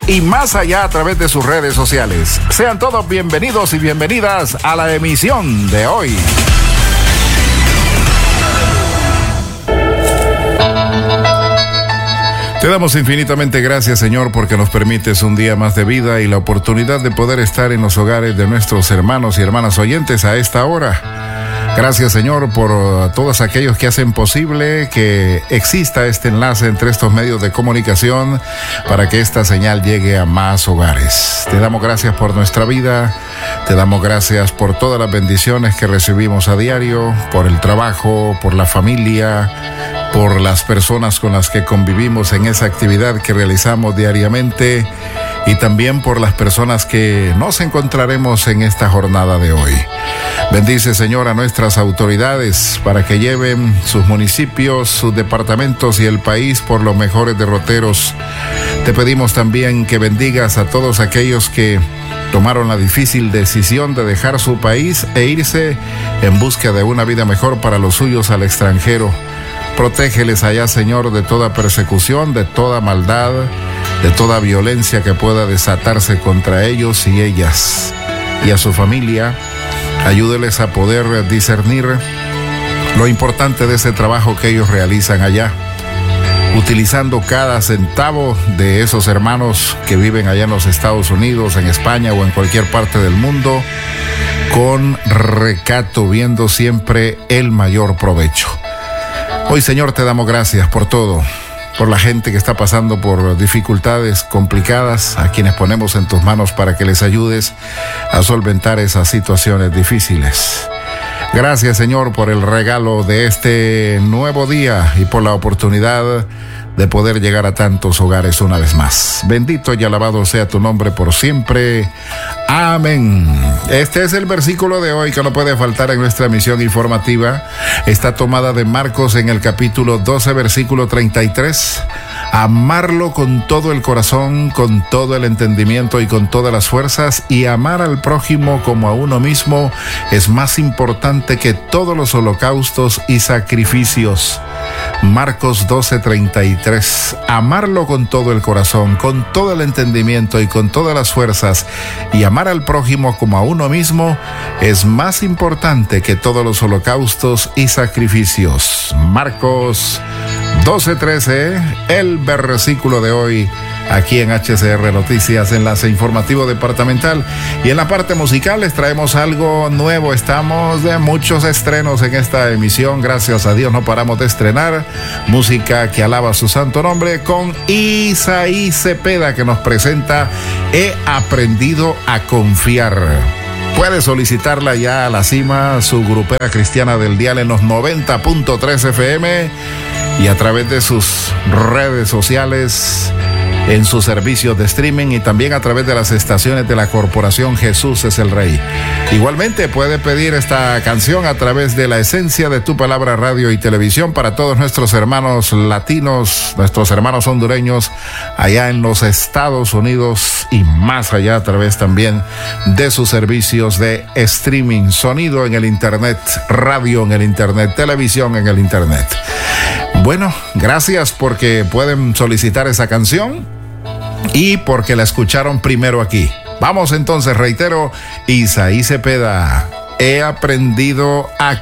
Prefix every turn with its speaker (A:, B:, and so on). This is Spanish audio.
A: y más allá a través de sus redes sociales. Sean todos bienvenidos y bienvenidas a la emisión de hoy. Te damos infinitamente gracias, Señor, porque nos permites un día más de vida y la oportunidad de poder estar en los hogares de nuestros hermanos y hermanas oyentes a esta hora. Gracias, Señor, por todos aquellos que hacen posible que exista este enlace entre estos medios de comunicación para que esta señal llegue a más hogares. Te damos gracias por nuestra vida, te damos gracias por todas las bendiciones que recibimos a diario, por el trabajo, por la familia, por las personas con las que convivimos en esa actividad que realizamos diariamente y también por las personas que nos encontraremos en esta jornada de hoy. Bendice, Señor, a nuestras autoridades para que lleven sus municipios, sus departamentos y el país por los mejores derroteros. Te pedimos también que bendigas a todos aquellos que tomaron la difícil decisión de dejar su país e irse en busca de una vida mejor para los suyos al extranjero. Protégeles allá, Señor, de toda persecución, de toda maldad, de toda violencia que pueda desatarse contra ellos y ellas. Y a su familia, ayúdeles a poder discernir lo importante de ese trabajo que ellos realizan allá, utilizando cada centavo de esos hermanos que viven allá en los Estados Unidos, en España o en cualquier parte del mundo, con recato, viendo siempre el mayor provecho. Hoy, Señor, te damos gracias por todo, por la gente que está pasando por dificultades complicadas, a quienes ponemos en tus manos para que les ayudes a solventar esas situaciones difíciles. Gracias, Señor, por el regalo de este nuevo día y por la oportunidad de poder llegar a tantos hogares una vez más. Bendito y alabado sea tu nombre por siempre. Amén. Este es el versículo de hoy que no puede faltar en nuestra emisión informativa. Está tomada de Marcos en el capítulo 12, versículo 33. Amarlo con todo el corazón, con todo el entendimiento y con todas las fuerzas, y amar al prójimo como a uno mismo es más importante que todos los holocaustos y sacrificios. Marcos 12:33. Amarlo con todo el corazón, con todo el entendimiento y con todas las fuerzas, y amar al prójimo como a uno mismo es más importante que todos los holocaustos y sacrificios. Marcos 12:13, el versículo de hoy, aquí en HCR Noticias, enlace informativo departamental. Y en la parte musical les traemos algo nuevo. Estamos de muchos estrenos en esta emisión. Gracias a Dios no paramos de estrenar música que alaba su santo nombre, con Isaí Cepeda, que nos presenta He aprendido a confiar. Puede solicitarla ya a la cima, su grupera cristiana del dial en los 90.3 FM y a través de sus redes sociales, en sus servicios de streaming y también a través de las estaciones de la Corporación Jesús es el Rey. Igualmente puede pedir esta canción a través de la Esencia de tu Palabra Radio y Televisión para todos nuestros hermanos latinos, nuestros hermanos hondureños allá en los Estados Unidos y más allá, a través también de sus servicios de streaming, sonido en el internet, radio en el internet, televisión en el internet. Bueno, gracias porque pueden solicitar esa canción y porque la escucharon primero aquí. Vamos entonces, reitero, Isaí Cepeda, he aprendido a